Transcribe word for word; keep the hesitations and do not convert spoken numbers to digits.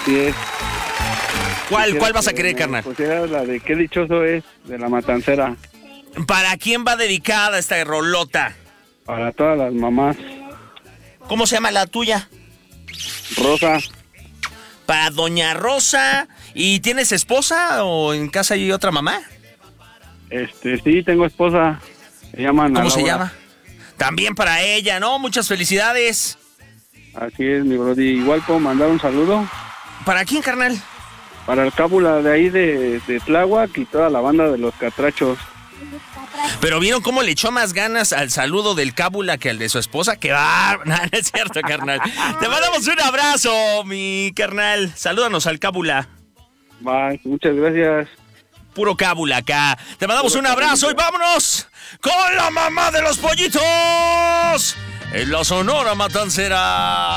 Así es. ¿Cuál, Quisiera cuál vas a que querer, me carnal? pusiera la de Qué dichoso es, de La Matancera. ¿Para quién va dedicada esta rolota? Para todas las mamás. ¿Cómo se llama la tuya? Rosa. Para doña Rosa. ¿Y tienes esposa o en casa hay otra mamá? Este, sí, tengo esposa. Se llama Ana ¿Cómo se Laura. llama? También para ella, ¿no? Muchas felicidades. Así es, mi brody. Igual puedo mandar un saludo ¿Para quién, carnal? para el cábula de ahí de, de Tláhuac y toda la banda de los Catrachos. Pero ¿vieron cómo le echó más ganas al saludo del cábula que al de su esposa? ¡Qué va! No, no es cierto, carnal. Te mandamos un abrazo, mi carnal. Salúdanos al cábula. Bye, muchas gracias. Puro cábula acá. Te mandamos un abrazo y vámonos con la mamá de los pollitos en la Sonora Matancera.